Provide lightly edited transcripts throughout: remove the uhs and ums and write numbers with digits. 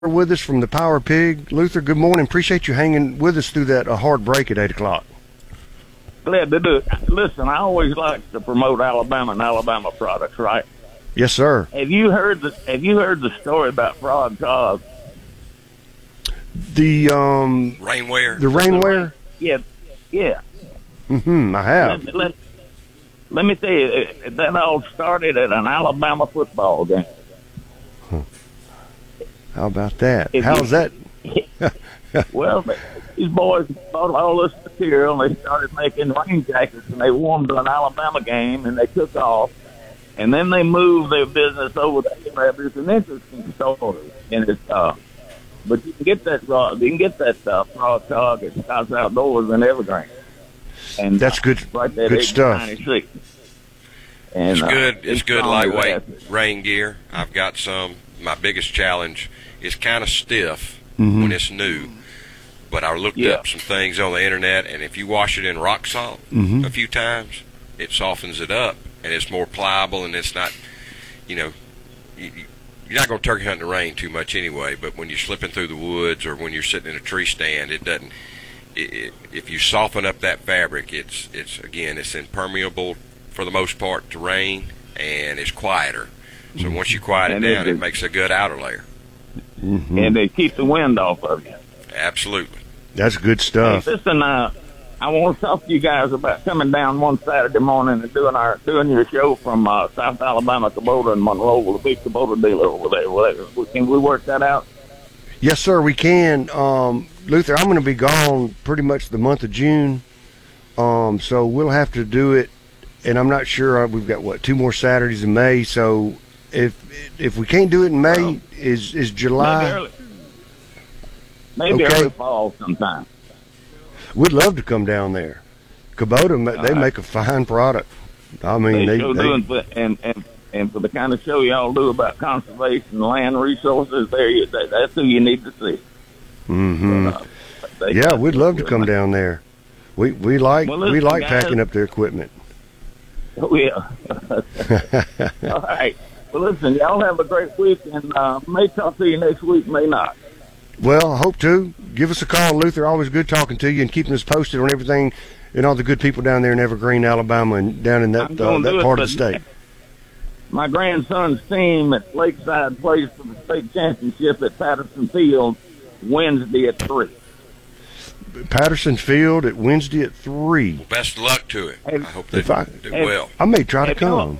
with us from the Power Pig. Luther, good morning. Appreciate you hanging with us through that hard break at 8 o'clock. Glad to do it. Listen, I always like to promote Alabama and Alabama products, right? Yes, sir. Have you heard the story about Frog Cog? The rainwear. The rainwear? Yeah. I have. Let me tell you, that all started at an Alabama football game. How about that? How's that? Well, these boys bought all this material, and they started making rain jackets, and they wore them to an Alabama game, and they took off. And then they moved their business over to Arab. It's an interesting story, and it's but you can get that Frog Cog at Scotts Outdoors in Evergreen. And that's good. Right there, good stuff. And it's good lightweight rain gear. I've got some. My biggest challenge is kind of stiff when it's new. But I looked up some things on the internet, and if you wash it in rock salt a few times, it softens it up, and it's more pliable, and it's not, you're not going to turkey hunt in the rain too much anyway, but when you're slipping through the woods or when you're sitting in a tree stand, it doesn't. If you soften up that fabric, it's impermeable for the most part to rain, and it's quieter. So once you quiet it down, it makes a good outer layer. And they keep the wind off of you. Absolutely. That's good stuff. Hey, listen, I want to talk to you guys about coming down one Saturday morning and doing your show from South Alabama, Kubota, and Monroe, the big Kubota dealer over there. Can we work that out? Yes, sir, we can. Luther, I'm going to be gone pretty much the month of June, so we'll have to do it. And I'm not sure. We've got 2 more Saturdays in May. So if we can't do it in May, is July? Maybe early fall sometime. We'd love to come down there. Kubota, they make a fine product. I mean, they do. And for the kind of show y'all do about conservation and land resources, that's who you need to see. Yeah, we'd love to come down there. We like guys, packing up their equipment. Oh, yeah. All right. Well, listen, y'all have a great week, and may talk to you next week, may not. Well, I hope to. Give us a call, Luther. Always good talking to you and keeping us posted on everything and all the good people down there in Evergreen, Alabama, and down in that part of the state. My grandson's team at Lakeside plays for the state championship at Patterson Field Wednesday at 3. Patterson Field at Wednesday at 3. Well, best of luck to it. I hope they do well. I may try to come.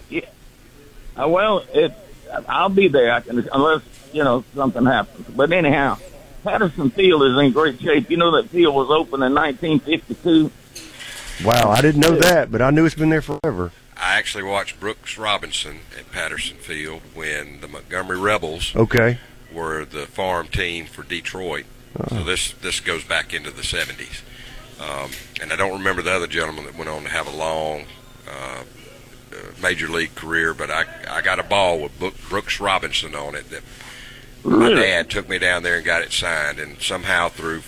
I'll be there. Unless something happens. But anyhow, Patterson Field is in great shape. You know that field was opened in 1952. Wow, I didn't know that, but I knew it's been there forever. I actually watched Brooks Robinson at Patterson Field when the Montgomery Rebels were the farm team for Detroit. So this goes back into the 70s. And I don't remember the other gentleman that went on to have a long major league career, but I got a ball with Brooks Robinson on it that my dad took me down there and got it signed, and somehow through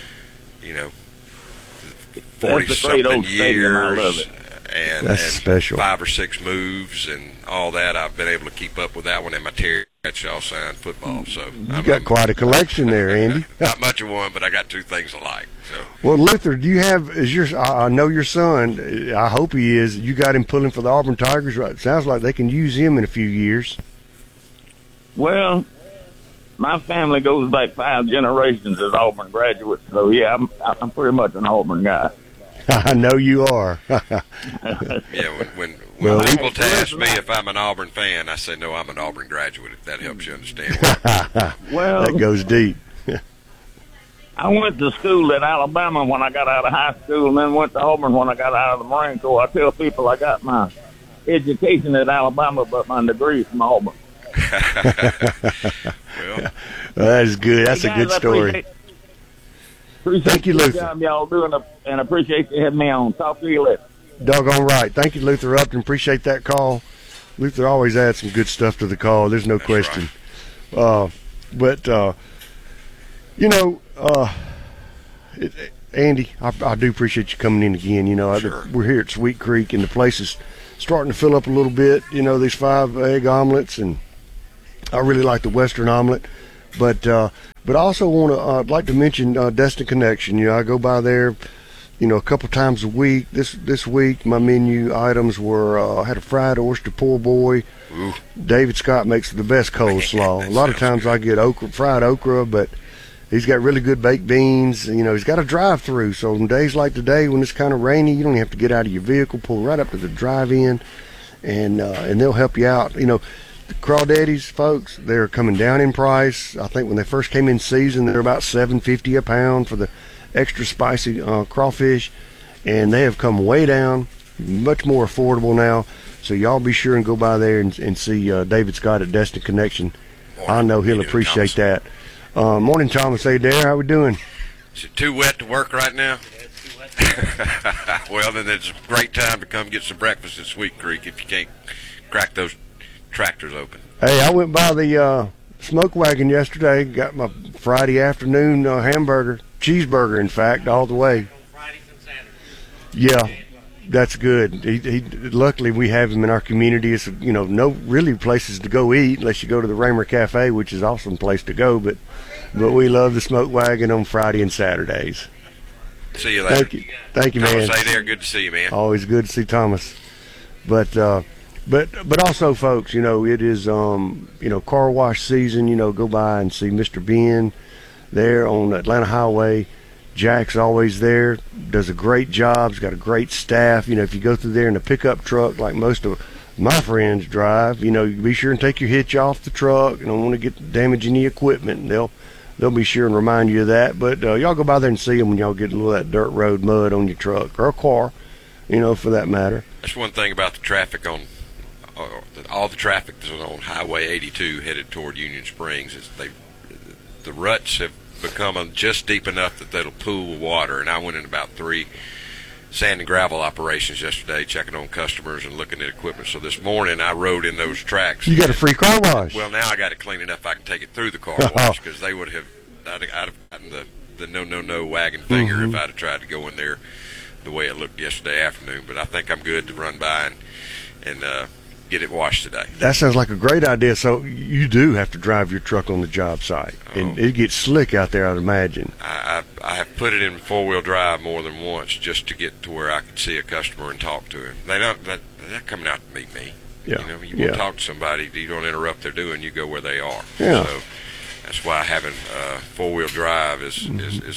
40-something years and special 5 or 6 moves and all that, I've been able to keep up with that one, and my Terry Bradshaw signed football. So you got quite a collection there, Andy. Not much of one, but I got 2 things alike. So. Well, Luther, do you have? I know your son. I hope he is. You got him pulling for the Auburn Tigers, right? It sounds like they can use him in a few years. Well, my family goes back 5 generations as Auburn graduates, so yeah, I'm pretty much an Auburn guy. I know you are. Yeah, when people ask me if I'm an Auburn fan, I say, no, I'm an Auburn graduate, if that helps you understand. Well, that goes deep. I went to school at Alabama when I got out of high school, and then went to Auburn when I got out of the Marine Corps. I tell people I got my education at Alabama, but my degree from Auburn. Well, that's good. That's a good story. Thank you, Luther. The job y'all doing, and appreciate you having me on. Talk to you later. Doggone right. Thank you, Luther Upton. Appreciate that call. Luther always adds some good stuff to the call. There's no question. Right. Andy, I do appreciate you coming in again. Sure. We're here at Sweet Creek, and the place is starting to fill up a little bit. These 5-egg omelets, and I really like the Western omelet. But I also want to I'd like to mention Destin Connection. You know, I go by there, you know, a couple times a week. This week my menu items were I had a fried oyster po' boy. Ooh. David Scott makes the best coleslaw. A lot of times I get fried okra, but he's got really good baked beans. You know, he's got a drive-through, so on days like today when it's kind of rainy, you don't even have to get out of your vehicle. Pull right up to the drive-in, and they'll help you out. You know, the crawdaddies, folks, they're coming down in price. I think when they first came in season, they're about $7.50 a pound for the extra spicy crawfish, and they have come way down, much more affordable now. So y'all be sure and go by there and see David Scott at Destin Connection. Morning. I know he'll appreciate that. Morning, Thomas. Hey, there. How we doing? Is it too wet to work right now? Yeah, it's too wet. Well, then it's a great time to come get some breakfast at Sweet Creek if you can't crack those tractors open. Hey, I went by the smoke wagon yesterday. Got my Friday afternoon hamburger, cheeseburger, in fact, all the way. Fridays and Saturdays. Yeah. That's good. He luckily we have him in our community. It's, you know, no really places to go eat unless you go to the Raymer Cafe, which is an awesome place to go. But we love the smoke wagon on Friday and Saturdays. See you later. Thank you, man. Thomas, hey there. Good to see you, man. Always good to see Thomas. But also, folks, you know, it is you know, car wash season. You know, go by and see Mr. Ben there on Atlanta Highway. Jack's always there, does a great job. He's got a great staff. You know, if you go through there in a pickup truck like most of my friends drive, you know, you be sure and take your hitch off the truck. You don't want to get damage any equipment. They'll be sure and remind you of that. But y'all go by there and see them when y'all get a little of that dirt road mud on your truck or a car, you know, for that matter. That's one thing about the traffic on all the traffic that's on Highway 82 headed toward Union Springs is the ruts have become just deep enough that they'll pool water. And I went in about 3 sand and gravel operations yesterday, checking on customers and looking at equipment. So this morning I rode in those tracks. You got a free car wash. Well, now I got it clean enough I can take it through the car wash, because they would have I'd have gotten the no wagon finger if I'd have tried to go in there the way it looked yesterday afternoon. But I think I'm good to run by and get it washed today. That sounds like a great idea. So you do have to drive your truck on the job site, and it gets slick out there, I'd imagine. I have put it in 4-wheel drive more than once just to get to where I can see a customer and talk to him. They're not coming out to meet me. Yeah. You know, you want to talk to somebody, you don't interrupt their doing, you go where they are. Yeah. So that's why having 4-wheel drive is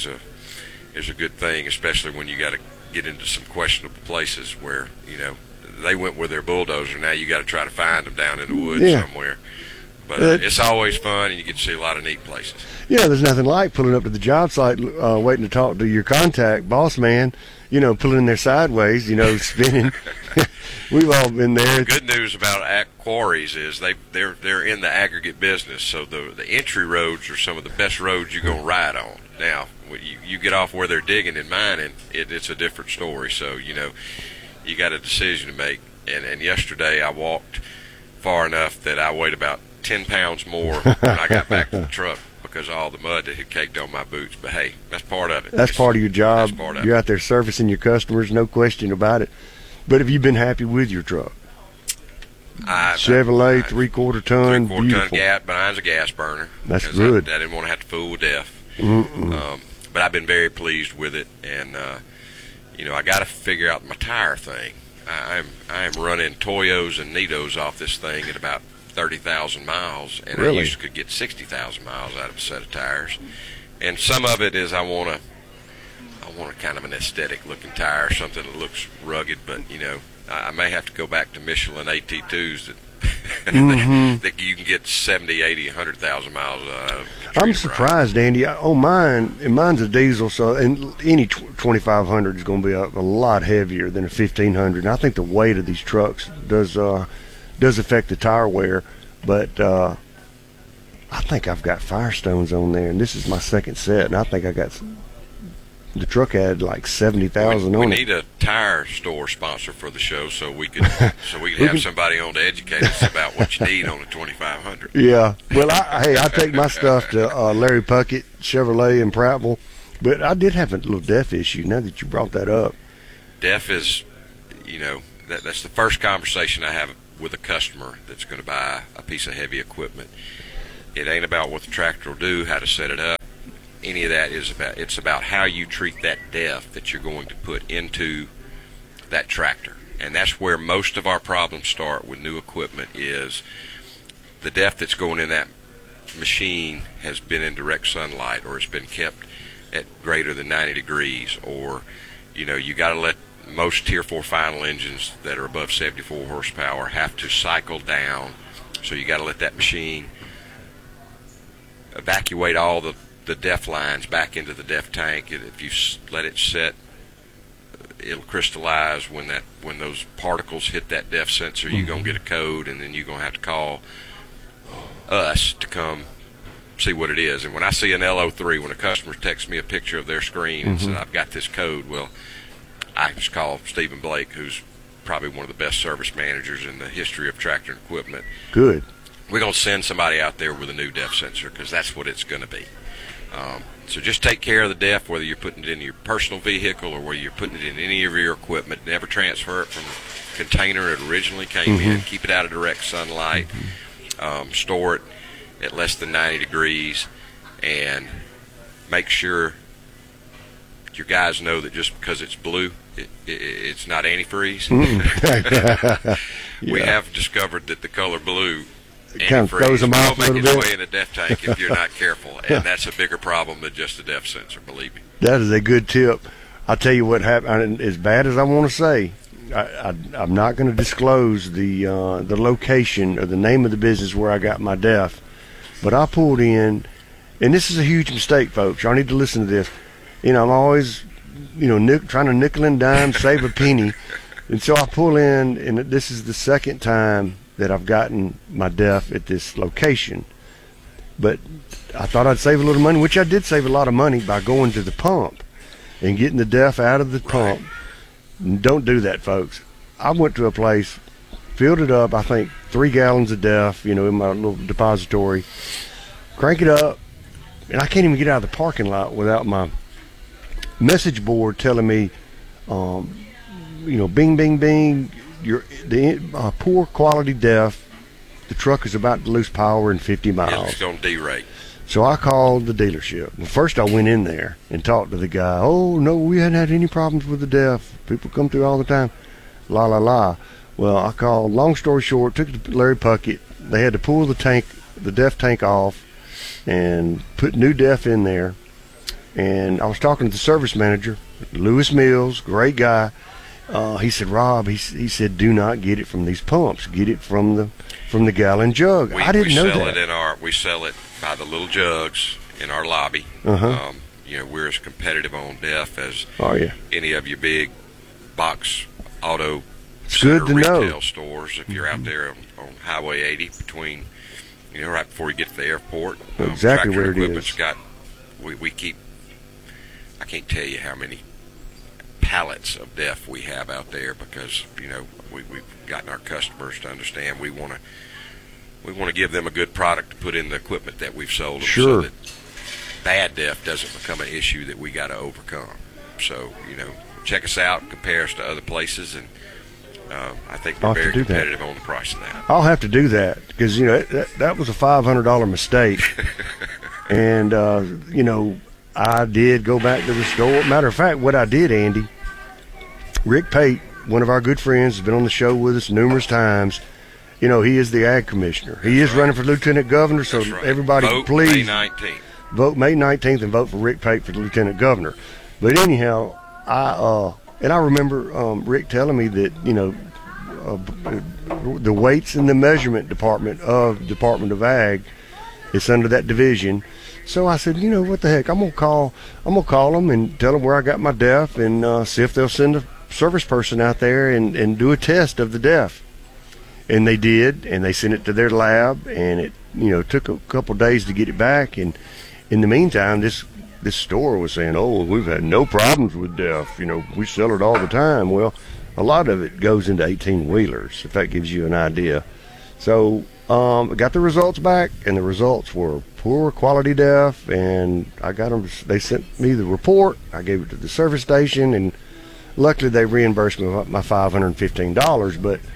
a good thing, especially when you got to get into some questionable places where, you know, they went with their bulldozer. Now you got to try to find them down in the woods somewhere. But it's always fun, and you get to see a lot of neat places. Yeah, there's nothing like pulling up to the job site, waiting to talk to your contact, boss man, you know, pulling in there sideways, you know, spinning. We've all been there. The good news about quarries is they're in the aggregate business, so the entry roads are some of the best roads you're going to ride on. Now, when you get off where they're digging and mining, it's a different story. So, you know, you got a decision to make. And yesterday I walked far enough that I weighed about 10 pounds more when I got back to the truck because of all the mud that had caked on my boots. But hey, that's part of it. That's part of your job. That's part of You're out there servicing your customers, no question about it. But have you been happy with your truck? Chevrolet, 3/4 ton, 3/4 beautiful. ton gas, mine's a gas burner. That's good. I didn't want to have to fool with death. But I've been very pleased with it, and you know, I got to figure out my tire thing. I am running Toyos and Nitos off this thing at about 30,000 miles, and really? I used to get 60,000 miles out of a set of tires. And some of it is I want a kind of an aesthetic looking tire, something that looks rugged, but you know, I may have to go back to Michelin AT2s that that you can get 70, 80, 100,000 miles out of. I'm surprised, Andy. Mine's a diesel, so and any 2500 is going to be a lot heavier than a 1500. And I think the weight of these trucks does affect the tire wear, but I think I've got Firestones on there, and this is my second set, and I think I got the truck had like 70,000 on it. We need a tire store sponsor for the show, so we could have somebody on to educate us about what you need on a 2500. Yeah, well, I take my stuff to Larry Puckett, Chevrolet in Prattville, but I did have a little DEF issue. Now that you brought that up, DEF is, you know, that's the first conversation I have with a customer that's going to buy a piece of heavy equipment. It ain't about what the tractor will do, how to set it up. Any of that is about, it's about how you treat that DEF that you're going to put into that tractor. And that's where most of our problems start with new equipment, is the DEF that's going in that machine has been in direct sunlight, or it's been kept at greater than 90 degrees, or you got to let most Tier 4 final engines that are above 74 horsepower have to cycle down. So you got to let that machine evacuate all the DEF lines back into the DEF tank. And if you let it set, it'll crystallize. When those particles hit that DEF sensor, you're going to get a code, and then you're going to have to call us to come see what it is. And when I see an LO3, when a customer texts me a picture of their screen and says, I've got this code, well, I just call Stephen Blake, who's probably one of the best service managers in the history of tractor and equipment. Good. We're going to send somebody out there with a new DEF sensor, because that's what it's going to be. So just take care of the DEF, whether you're putting it in your personal vehicle or whether you're putting it in any of your equipment. Never transfer it from the container it originally came in. Keep it out of direct sunlight. Store it at less than 90 degrees, and make sure your guys know that just because it's blue, it's not antifreeze. We have discovered that the color blue, it kind of throws them off a little bit. Will make its way in a DEF tank if you're not careful, and that's a bigger problem than just a DEF sensor, believe me. That is a good tip. I'll tell you what happened. As bad as I want to say, I'm not going to disclose the location or the name of the business where I got my DEF, but I pulled in, and this is a huge mistake, folks. Y'all need to listen to this. I'm always, trying to nickel and dime, save a penny. And so I pull in, and this is the second time that I've gotten my DEF at this location. But I thought I'd save a little money, which I did save a lot of money by going to the pump and getting the DEF out of the pump. Don't do that, folks. I went to a place, filled it up, I think 3 gallons of DEF, in my little depository, crank it up, and I can't even get out of the parking lot without my message board telling me, bing, bing, bing, the poor quality DEF, the truck is about to lose power in 50 miles. It's going to derate. So I called the dealership. Well, first I went in there and talked to the guy. Oh, no, we hadn't had any problems with the DEF. People come through all the time. La, la, la. Well, I called, long story short, took it to Larry Puckett. They had to pull the DEF tank off and put new DEF in there. And I was talking to the service manager, Lewis Mills, great guy. He said, Rob, he said, do not get it from these pumps. Get it from the gallon jug. I didn't know that. We sell it by the little jugs in our lobby. We're as competitive on DEF as any of your big box auto retail stores. If you're out there on Highway 80 between, right before you get to the airport. Exactly where it is. We keep, I can't tell you how many pallets of DEF we have out there, because we've gotten our customers to understand we want to give them a good product to put in the equipment that we've sold them, so that bad DEF doesn't become an issue that we got to overcome. So check us out, compare us to other places, and I think we're very competitive on the price of that. I'll have to do that, because that was a $500 mistake. And I did go back to the store. Matter of fact, what I did, Andy, Rick Pate, one of our good friends, has been on the show with us numerous times. He is the ag commissioner. He is running for lieutenant governor, so everybody vote please May 19th. Vote May 19th and vote for Rick Pate for the lieutenant governor. But anyhow, I remember Rick telling me that the weights and the measurement department of Department of Ag, it's under that division. So I said, what the heck? I'm gonna call them and tell them where I got my DEF, and see if they'll send a service person out there and do a test of the DEF. And they did, and they sent it to their lab, and it took a couple days to get it back. And in the meantime, this store was saying, oh, we've had no problems with DEF. We sell it all the time. Well, a lot of it goes into 18-wheelers, if that gives you an idea. So I got the results back, and the results were poor quality DEF, and I got them. They sent me the report. I gave it to the service station, and luckily they reimbursed me my $515. But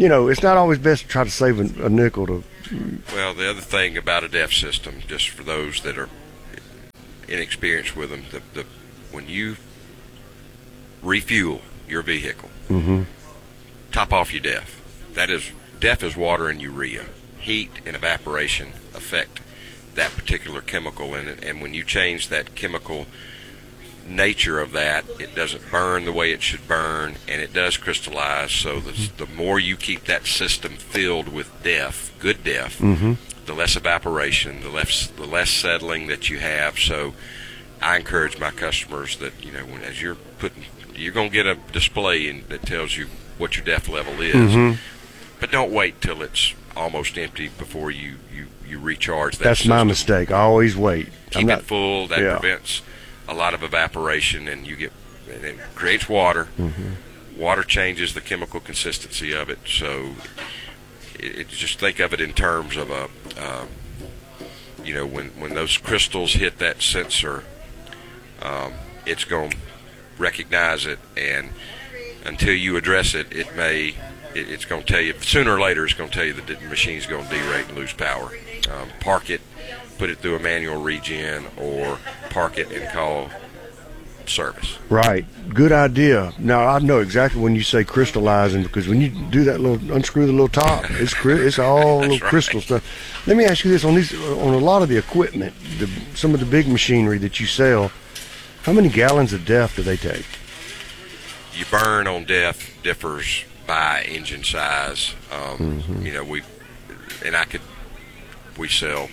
you know, it's not always best to try to save a nickel to. Well, the other thing about a DEF system, just for those that are inexperienced with them, when you refuel your vehicle, top off your DEF. DEF is water and urea. Heat and evaporation affect that particular chemical in it, and when you change that chemical nature of that, it doesn't burn the way it should burn, and it does crystallize. So the more you keep that system filled with DEF, good DEF, the less evaporation, the less settling that you have. So I encourage my customers that, you know, as you're going to get a display that tells you what your DEF level is, but don't wait till it's almost empty before you recharge that. That's system. my mistake. I always wait. Keep it full. That prevents a lot of evaporation, and it creates water. Water changes the chemical consistency of it. So just think of it in terms of you know, when those crystals hit that sensor, it's going to recognize it, and until you address it, it's going to tell you, sooner or later, it's going to tell you that the machine's going to derate and lose power. Park it, put it through a manual regen, or park it and call service. Right. Good idea. Now, I know exactly when you say crystallizing, because when you do that unscrew the little top, it's all little crystal stuff. Let me ask you this, on a lot of the equipment, some of the big machinery that you sell, how many gallons of DEF do they take? You burn on DEF differs by engine size. You know, we sell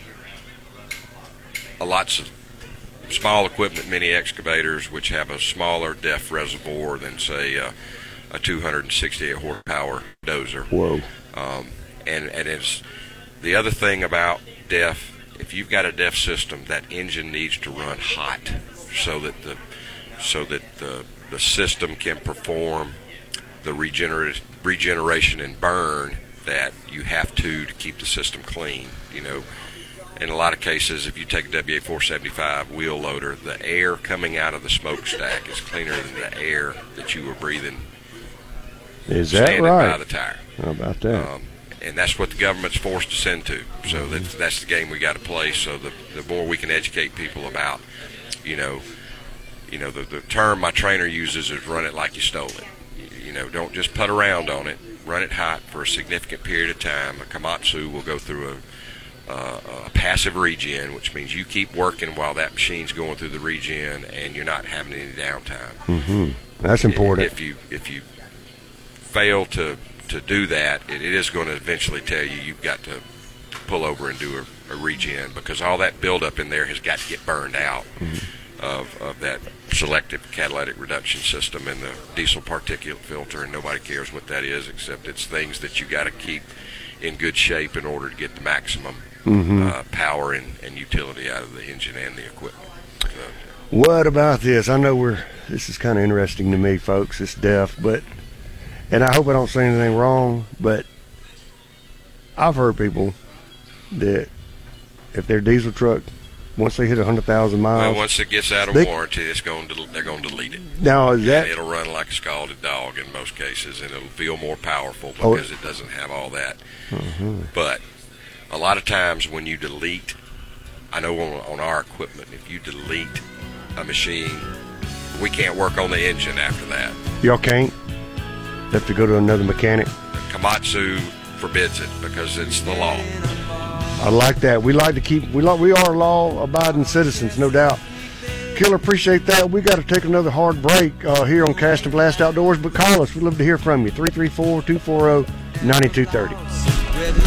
lots of small equipment, mini excavators, which have a smaller DEF reservoir than, say, a 268 horsepower dozer. Whoa. And it's the other thing about DEF. If you've got a DEF system, that engine needs to run hot so that the system can perform the regeneration and burn that you have to keep the system clean. You know, in a lot of cases, if you take a WA-475 wheel loader, the air coming out of the smokestack is cleaner than the air that you were breathing. Is that right? By the tire. How about that? And that's what the government's forced us into. So that's the game we got to play. So the more we can educate people about, the term my trainer uses is run it like you stole it. You know, don't just put around on it. Run it hot for a significant period of time. A Komatsu will go through a passive regen, which means you keep working while that machine's going through the regen, and you're not having any downtime. That's important. If you fail to do that, it is going to eventually tell you you've got to pull over and do a regen, because all that buildup in there has got to get burned out of that selective catalytic reduction system and the diesel particulate filter, and nobody cares what that is, except it's things that you got to keep in good shape in order to get the maximum power and utility out of the engine and the equipment. So, what about this? I know this is kind of interesting to me, folks. It's DEF, and I hope I don't say anything wrong, but I've heard people that if their diesel truck, once they hit 100,000 miles, well, once it gets out of warranty, they're going to delete it. Now, it'll run like a scalded dog in most cases, and it'll feel more powerful because it doesn't have all that. But a lot of times when you delete, I know on our equipment, if you delete a machine, we can't work on the engine after that. Y'all can't? Have to go to another mechanic? Komatsu forbids it because it's the law. I like that. We are law-abiding citizens, no doubt. Killer, appreciate that. We got to take another hard break here on Cast and Blast Outdoors, but call us. We'd love to hear from you. 334-240-9230.